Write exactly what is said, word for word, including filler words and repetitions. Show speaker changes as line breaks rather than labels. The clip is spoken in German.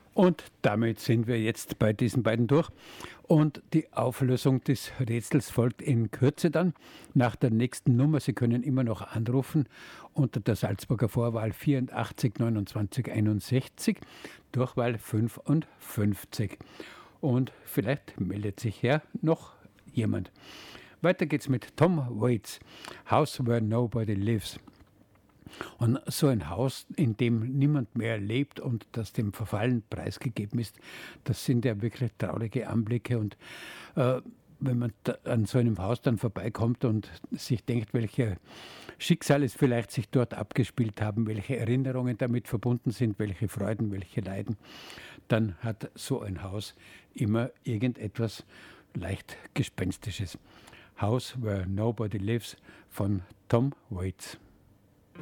Und damit sind wir jetzt bei diesen beiden durch. Und die Auflösung des Rätsels folgt in Kürze dann nach der nächsten Nummer. Sie können immer noch anrufen unter der Salzburger Vorwahl vierundachtzig neunundzwanzig einundsechzig, Durchwahl fünfundfünfzig. Und vielleicht meldet sich ja noch jemand. Weiter geht's mit Tom Waits, House Where Nobody Lives. Und so ein Haus, in dem niemand mehr lebt und das dem Verfallen preisgegeben ist, das sind ja wirklich traurige Anblicke. Und äh, wenn man da an so einem Haus dann vorbeikommt und sich denkt, welche Schicksale vielleicht sich dort abgespielt haben, welche Erinnerungen damit verbunden sind, welche Freuden, welche Leiden, dann hat so ein Haus immer irgendetwas leicht Gespenstisches. House Where Nobody Lives von Tom Waits.